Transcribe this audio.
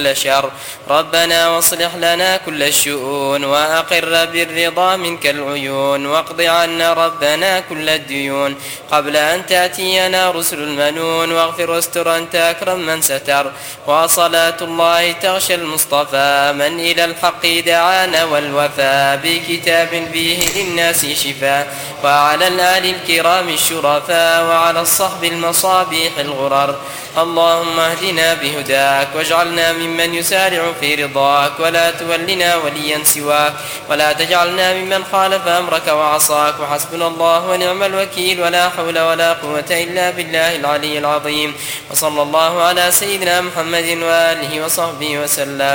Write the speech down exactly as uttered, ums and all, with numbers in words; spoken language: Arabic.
شر. ربنا واصلح لنا كل الشؤون وأقر بالرضا منك العيون واقض عنا ربنا كل الديون قبل أن تأتينا رسل المنون واغفر واستر أنت أكرم من ستر. وصلاة الله تغشى المصطفى من إلى الحق دعانا والوفاء بكتاب فيه للناس شفاء وعلى الآل الكرام الشرفاء وعلى الصحب المصابيح الغرر. اللهم اهدنا بهداك واجعلنا ممن يسارع في رضاك ولا تولنا وليا سواك ولا تجعلنا ممن خالف أمرك وعصاك. وحسبنا الله ونعم الوكيل ولا حول ولا قوة إلا بالله العلي العظيم. وصلى الله على سيدنا محمد وآله وصحبه وسلم.